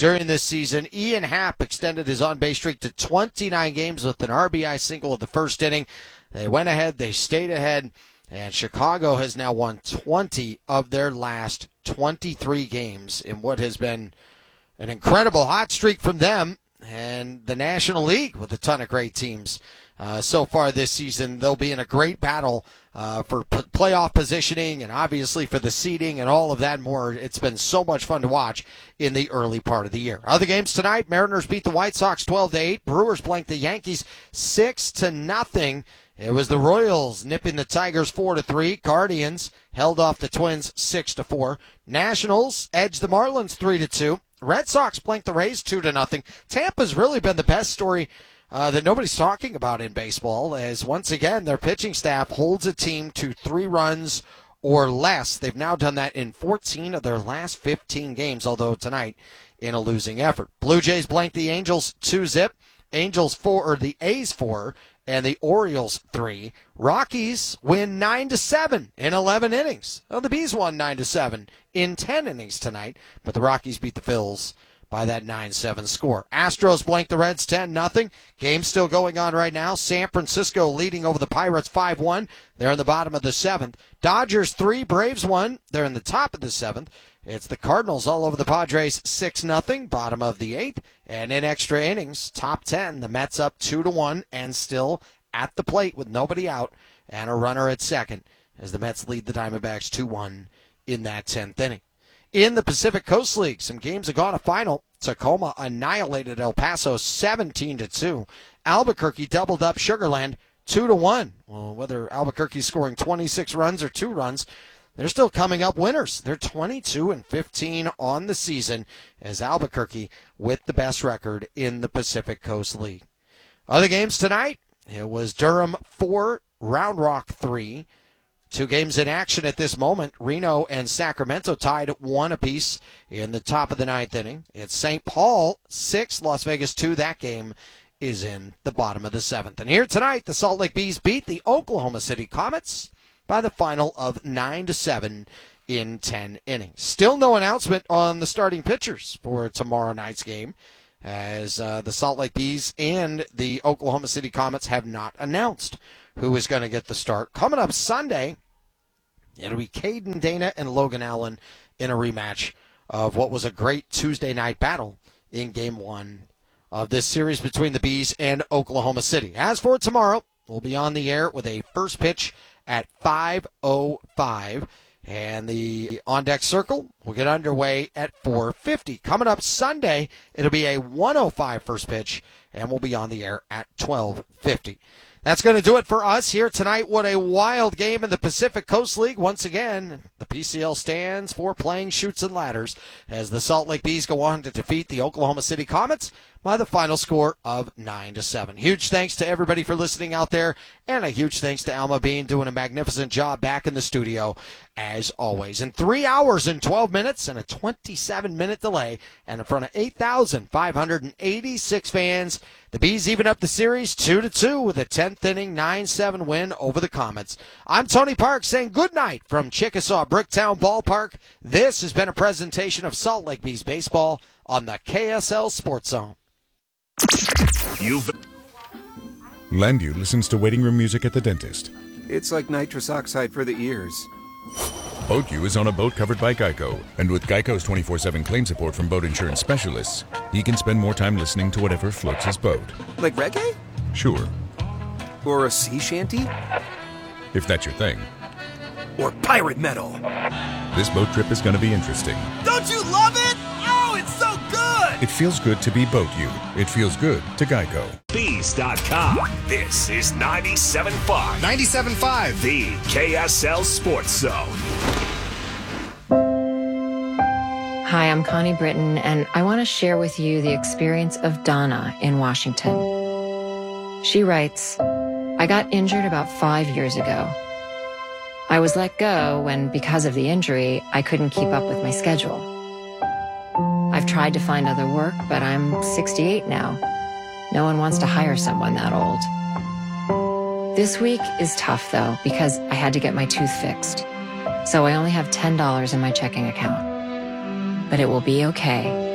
during this season. Ian Happ extended his on-base streak to 29 games with an RBI single in the first inning. They went ahead, they stayed ahead, and Chicago has now won 20 of their last 23 games in what has been an incredible hot streak from them and the National League with a ton of great teams. So far this season, they'll be in a great battle for playoff positioning and obviously for the seeding and all of that and more. It's been so much fun to watch in the early part of the year. Other games tonight, Mariners beat the White Sox 12-8. Brewers blanked the Yankees 6-0. It was the Royals nipping the Tigers 4-3. Guardians held off the Twins 6-4. Nationals edged the Marlins 3-2. Red Sox blanked the Rays 2-0. Tampa's really been the best story that nobody's talking about in baseball, as once again their pitching staff holds a team to 3 runs or less. They've now done that in 14 of their last 15 games, although tonight in a losing effort. Blue Jays blanked the Angels 2-0. Angels 4, or the A's 4, and the Orioles 3. Rockies win 9-7 in 11 innings. Well, the Bees won 9-7 in 10 innings tonight, but the Rockies beat the Phils by that 9-7 score. Astros blanked the Reds 10-0. Game still going on right now. San Francisco leading over the Pirates 5-1. They're in the bottom of the 7th. Dodgers 3, Braves 1. They're in the top of the 7th. It's the Cardinals all over the Padres 6-0, bottom of the 8th. And in extra innings, top 10, the Mets up 2-1 and still at the plate with nobody out and a runner at second as the Mets lead the Diamondbacks 2-1 in that 10th inning. In the Pacific Coast League, some games have gone to final. Tacoma annihilated El Paso 17-2. Albuquerque doubled up Sugar Land 2-1. Well, whether Albuquerque's scoring 26 runs or 2 runs, they're still coming up winners. They're 22-15 on the season as Albuquerque with the best record in the Pacific Coast League. Other games tonight, it was Durham 4, Round Rock 3. 2 games in action at this moment. Reno and Sacramento tied at 1 apiece in the top of the 9th inning. It's St. Paul 6, Las Vegas 2. That game is in the bottom of the 7th. And here tonight, the Salt Lake Bees beat the Oklahoma City Comets by the final of 9-7 in 10 innings. Still no announcement on the starting pitchers for tomorrow night's game, as the Salt Lake Bees and the Oklahoma City Comets have not announced who is going to get the start. Coming up Sunday, it'll be Caden Dana and Logan Allen in a rematch of what was a great Tuesday night battle in Game 1 of this series between the Bees and Oklahoma City. As for tomorrow, we'll be on the air with a first pitch at 5:05, and the on-deck circle will get underway at 4:50. Coming up Sunday, it'll be a 1:05 first pitch, and we'll be on the air at 12:50. That's going to do it for us here tonight. What a wild game in the Pacific Coast League. Once again, the PCL stands for playing chutes and ladders as the Salt Lake Bees go on to defeat the Oklahoma City Comets by the final score of 9-7. Huge thanks to everybody for listening out there, and a huge thanks to Alma Bean doing a magnificent job back in the studio as always. In 3 hours and 12 minutes and a 27-minute delay, and in front of 8,586 fans, the Bees even up the series 2-2 with a 10th inning 9-7 win over the Comets. I'm Tony Park saying good night from Chickasaw Bricktown Ballpark. This has been a presentation of Salt Lake Bees baseball on the KSL Sports Zone. Landu listens to waiting room music at the dentist. It's like nitrous oxide for the ears. BoatU is on a boat covered by Geico, and with Geico's 24/7 claim support from boat insurance specialists, he can spend more time listening to whatever floats his boat. Like reggae? Sure. Or a sea shanty? If that's your thing. Or pirate metal? This boat trip is going to be interesting. Don't you love it? Oh, it's so good! It feels good to be BoatU. It feels good to Geico. Bees.com. This is 97.5. 97.5. The KSL Sports Zone. Hi, I'm Connie Britton, and I want to share with you the experience of Donna in Washington. She writes, I got injured about 5 years ago. I was let go when, because of the injury, I couldn't keep up with my schedule. I've tried to find other work, but I'm 68 now. No one wants to hire someone that old. This week is tough, though, because I had to get my tooth fixed. So I only have $10 in my checking account. But it will be okay.